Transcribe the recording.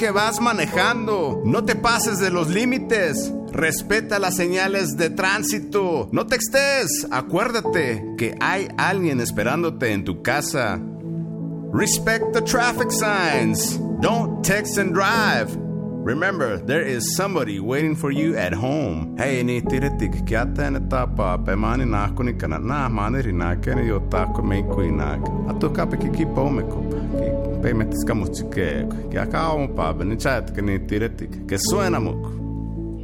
que vas manejando. No te pases de los límites. Respeta las señales de tránsito. No textes. Acuérdate que hay alguien esperándote en tu casa. Respect the traffic signs. Don't text and drive. Remember, there is somebody waiting for you at home. Hey, ni tiretik kiata en etapa pemani nakuni kana na maneri nakene yo tako meikuinak. Atoka pe kipo meko. Pe metis kamuchike. Ya kao pa ben chat que ni tiretik que suena mucho.